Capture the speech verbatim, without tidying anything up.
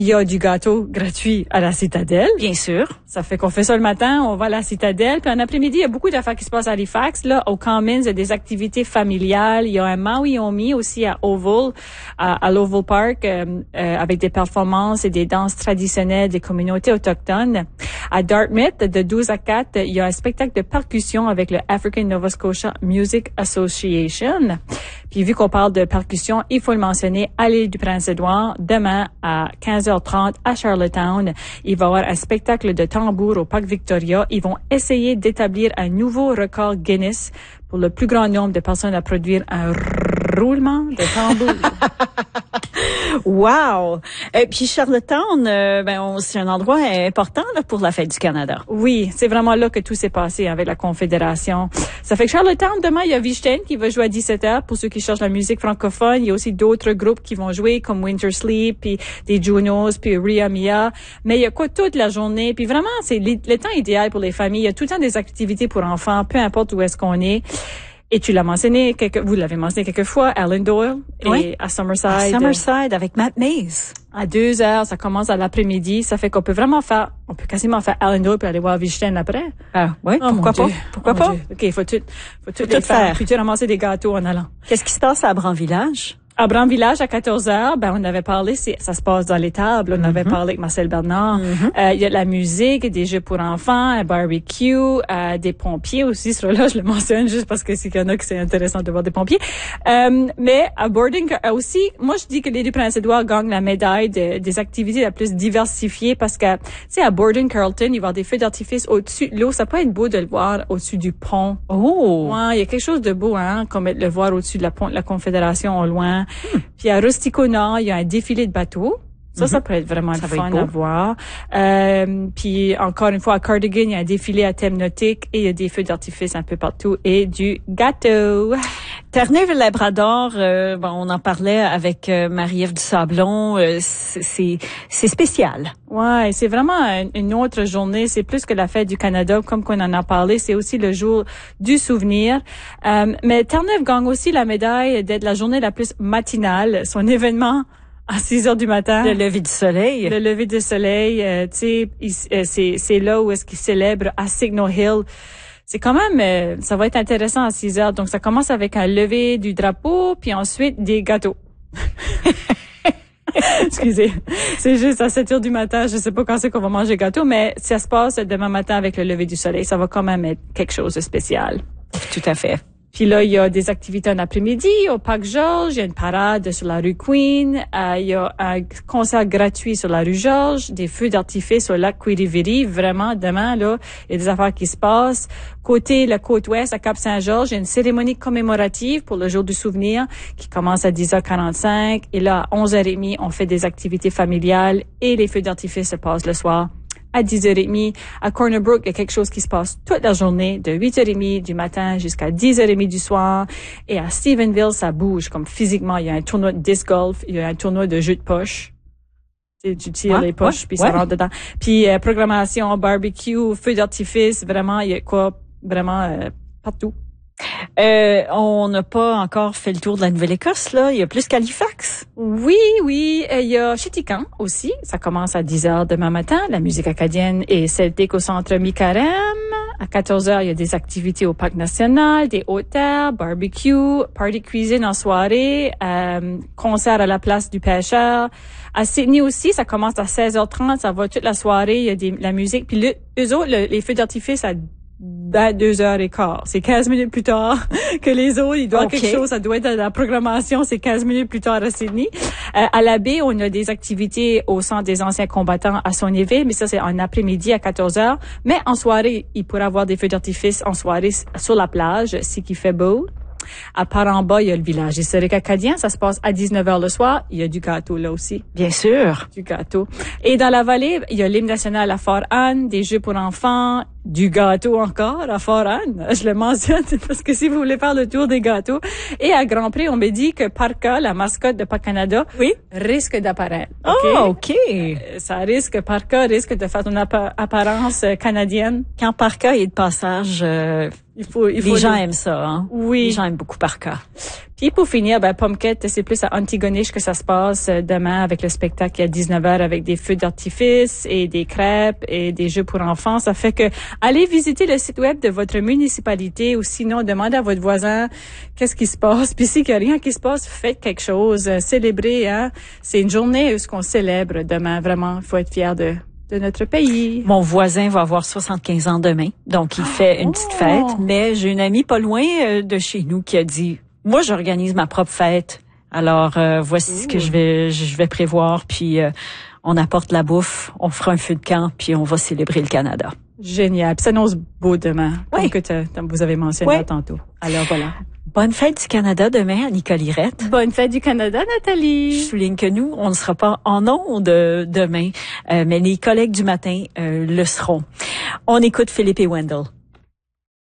Il y a du gâteau gratuit à la Citadelle. Bien sûr. Ça fait qu'on fait ça le matin, on va à la Citadelle. Puis en après-midi, il y a beaucoup d'affaires qui se passent à Halifax. Là, au Commons, il y a des activités familiales. Il y a un Maui Omi aussi à Oval, à, à l'Oval Park, euh, euh, avec des performances et des danses traditionnelles des communautés autochtones. À Dartmouth, de douze à quatre, il y a un spectacle de percussion avec le African Nova Scotia Music Association. Puis vu qu'on parle de percussion, il faut le mentionner, à l'île du Prince-Édouard, demain à quinze heures trente à Charlottetown, il va y avoir un spectacle de tambour au Parc Victoria. Ils vont essayer d'établir un nouveau record Guinness pour le plus grand nombre de personnes à produire un roulement de tambour. Wow! Et puis Charlottetown, euh, ben on, c'est un endroit important là, pour la Fête du Canada. Oui, c'est vraiment là que tout s'est passé avec la Confédération. Ça fait que Charlottetown, demain, il y a Vichten qui va jouer à dix-sept heures pour ceux qui cherchent la musique francophone. Il y a aussi d'autres groupes qui vont jouer comme Winter Sleep, puis des Junos, puis Ria Mia. Mais il y a quoi toute la journée? Puis vraiment, c'est le, le temps idéal pour les familles. Il y a tout le temps des activités pour enfants, peu importe où est-ce qu'on est. Et tu l'as mentionné, quelques, vous l'avez mentionné quelques fois, Alan Doyle, oui. Et à Summerside. À Summerside avec Matt Mays. À deux heures, ça commence à l'après-midi. Ça fait qu'on peut vraiment faire, on peut quasiment faire Alan Doyle puis aller voir Vichten après. Ah, oui, oh, pourquoi pas? Dieu. Pourquoi oh, pas? Dieu. OK, faut tout, faut tout, faut tout faire. faire. Puis tu ramasser des gâteaux en allant. Qu'est-ce qui se passe à Bran-Village? À Bran-Village, à quatorze heures, ben, on avait parlé, c'est, ça se passe dans les tables. On mm-hmm. avait parlé avec Marcel Bernard. Mm-hmm. Euh, il y a de la musique, des jeux pour enfants, un barbecue, euh, des pompiers aussi. Sur là, je le mentionne juste parce que c'est qu'il y en a que c'est intéressant de voir des pompiers. Euh, mais à Boarding, aussi, moi, je dis que l'île du Prince-Édouard gagne la médaille de, des activités la plus diversifiées parce que, tu sais, à Borden Carlton, il va y avoir des feux d'artifice au-dessus de l'eau. Ça peut être beau de le voir au-dessus du pont. Oh! Ouais, il y a quelque chose de beau, hein, comme le voir au-dessus de la pont de la Confédération au loin. Hmm. Puis à Rustico Nord, il y a un défilé de bateaux. Ça, mm-hmm. ça peut être vraiment ça le fun à voir. Euh, puis encore une fois, à Cardigan, il y a un défilé à thème nautique et il y a des feux d'artifice un peu partout et du gâteau. Terre-Neuve-Labrador, euh, bon, on en parlait avec euh, Marie-Ève Dusablon, euh, c'est c'est spécial. Ouais, c'est vraiment une autre journée. C'est plus que la fête du Canada, comme qu'on en a parlé. C'est aussi le jour du souvenir. Euh, mais Terre-Neuve gagne aussi la médaille d'être la journée la plus matinale. Son événement à six heures du matin. Le lever du soleil. Le lever du soleil, euh, tu sais, euh, c'est c'est là où est-ce qu'ils célèbrent à Signal Hill. C'est quand même, euh, ça va être intéressant à six heures. Donc, ça commence avec un lever du drapeau, puis ensuite des gâteaux. Excusez. C'est juste à sept heures du matin. Je sais pas quand c'est qu'on va manger gâteau, mais ça se passe demain matin avec le lever du soleil. Ça va quand même être quelque chose de spécial. Tout à fait. Puis là, il y a des activités en après-midi au Parc Georges. Il y a une parade sur la rue Queen. Euh, il y a un concert gratuit sur la rue Georges. Des feux d'artifice au lac Quiriviri. Vraiment, demain, là, il y a des affaires qui se passent. Côté la côte ouest, à Cap-Saint-Georges, il y a une cérémonie commémorative pour le jour du souvenir qui commence à dix heures quarante-cinq. Et là, à onze heures trente, on fait des activités familiales et les feux d'artifice se passent le soir. À dix heures trente, à Corner Brook, il y a quelque chose qui se passe toute la journée, de huit heures trente du matin jusqu'à dix heures trente du soir. Et à Stephenville, ça bouge, comme physiquement. Il y a un tournoi de disc golf, il y a un tournoi de jeu de poche. Tu, tu tires ouais, les poches, ouais, puis ouais. ça rentre dedans. Puis euh, programmation, barbecue, feu d'artifice, vraiment, il y a quoi, vraiment euh, partout. Euh, on n'a pas encore fait le tour de la Nouvelle-Écosse, là. Il y a plus qu'Halifax. Oui, oui. Il y a Chéticamp aussi. Ça commence à dix heures demain matin. La musique acadienne et celtique au centre Micarem. À quatorze heures, il y a des activités au Parc national, des hôtels, barbecue, party cuisine en soirée, euh, concert à la place du pêcheur. À Sydney aussi, ça commence à seize heures trente. Ça va toute la soirée. Il y a des, la musique. Puis le, eux autres, le, les feux d'artifice à à deux heures et quart. C'est quinze minutes plus tard que les autres. Il doit y avoir okay. quelque chose. Ça doit être dans la programmation. C'est quinze minutes plus tard à Sydney. Euh, à la baie, on a des activités au centre des anciens combattants à Sonyville, mais ça, c'est en après-midi à quatorze heures. Mais en soirée, il pourrait avoir des feux d'artifice en soirée sur la plage, si qu'il fait beau. À Paramba, il y a le village historique acadien. Ça se passe à dix-neuf heures le soir. Il y a du gâteau là aussi. Bien sûr. Du gâteau. Et dans la vallée, il y a l'hymne national à Fort-Anne, des jeux pour enfants, du gâteau encore à Fort-Anne. Je le mentionne parce que si vous voulez faire le tour des gâteaux. Et à Grand Prix, on me dit que Parka, la mascotte de Parc Canada, oui, risque d'apparaître. Okay? Oh, OK. Euh, ça risque, Parka risque de faire une appa- apparence canadienne. Quand Parka est de passage, euh, il faut, il faut les gens le... aiment ça, hein? Oui. Les gens aiment beaucoup Parka. Puis pour finir, ben, Pomquette, c'est plus à Antigonish que ça se passe demain avec le spectacle à dix-neuf heures avec des feux d'artifice et des crêpes et des jeux pour enfants. Ça fait que allez visiter le site web de votre municipalité ou sinon demandez à votre voisin qu'est-ce qui se passe. Puis s'il n'y a rien qui se passe, faites quelque chose, célébrez. Hein? C'est une journée où ce qu'on célèbre demain. Vraiment, il faut être fier de de notre pays. Mon voisin va avoir soixante-quinze ans demain, donc il fait une oh. petite fête. Mais j'ai une amie pas loin euh, de chez nous qui a dit, moi j'organise ma propre fête. Alors euh, voici Ouh. ce que je vais je vais prévoir. Puis euh, on apporte la bouffe, on fera un feu de camp, puis on va célébrer le Canada. Génial. Puis ça s'annonce beau demain, oui. comme que vous avez mentionné oui. tantôt. Alors voilà. Bonne fête du Canada demain à Nicole Irette. Bonne fête du Canada, Nathalie. Je souligne que nous, on ne sera pas en ondes demain, euh, mais les collègues du matin euh, le seront. On écoute Philippe et Wendell.